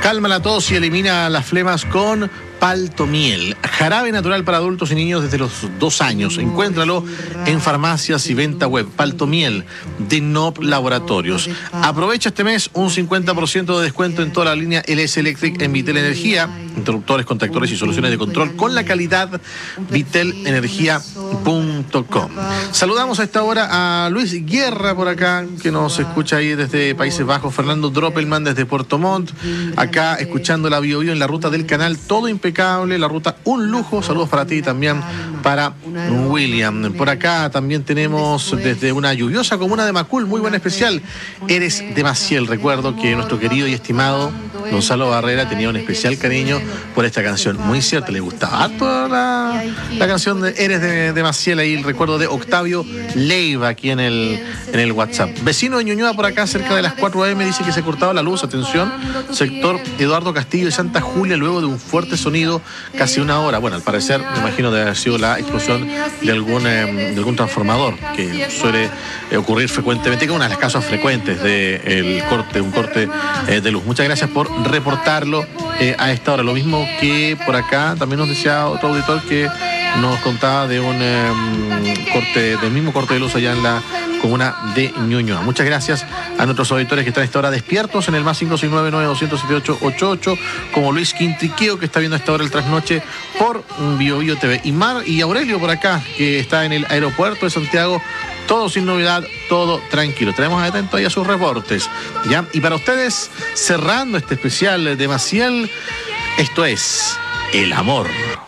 Calma la tos y elimina las flemas con Paltomiel, jarabe natural para adultos y niños desde los 2 años. Encuéntralo en farmacias y venta web. Paltomiel de Nob Laboratorios. Aprovecha este mes un 50% de descuento en toda la línea LS Electric en Vitel Energía, interruptores, contactores y soluciones de control con la calidad vitelenergia.com. Saludamos a esta hora a Luis Guerra por acá, que nos escucha ahí desde Países Bajos, Fernando Droppelman desde Puerto Montt, acá escuchando la Bio Bio en la ruta del canal, todo impecable, la ruta un lujo. Saludos para ti y también para William. Por acá también tenemos desde una lluviosa comuna de Macul, muy buen especial, Eres de Maciel. Recuerdo que nuestro querido y estimado Gonzalo Barrera tenía un especial cariño por esta canción. Muy cierto, le gustaba harto la canción de Eres de Maciel, ahí el recuerdo de Octavio Leiva aquí en el WhatsApp. Vecino de Ñuñoa por acá cerca de las 4 AM dice que se ha cortado la luz, atención, sector Eduardo Castillo y Santa Julia, luego de un fuerte sonido casi 1 hora. Bueno, al parecer me imagino de haber sido la explosión de algún transformador que suele ocurrir frecuentemente, que es una de las causas frecuentes de un corte de luz. Muchas gracias por reportarlo a esta hora. Lo mismo que por acá también nos decía otro auditor que nos contaba de un del mismo corte de luz allá en la comuna de Ñuñoa. Muchas gracias a nuestros auditores que están a esta hora despiertos en el más 569-9278-88, como Luis Quintriqueo, que está viendo a esta hora el trasnoche por Bio Bio TV. Y Aurelio por acá, que está en el aeropuerto de Santiago. Todo sin novedad, todo tranquilo. Traemos atento ahí a sus reportes, ¿ya? Y para ustedes, cerrando este especial de Maciel, esto es El Amor.